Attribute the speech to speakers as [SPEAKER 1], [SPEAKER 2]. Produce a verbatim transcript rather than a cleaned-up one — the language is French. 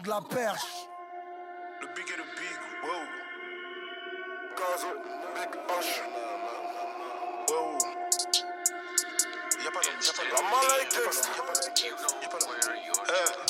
[SPEAKER 1] de la perche.
[SPEAKER 2] Le big et le big, wow. Gazo, big H. Wow. Y'a pas d'homme, y'a pas d'homme. La malaise, y'a pas d'homme, y'a pas d'homme. Eh.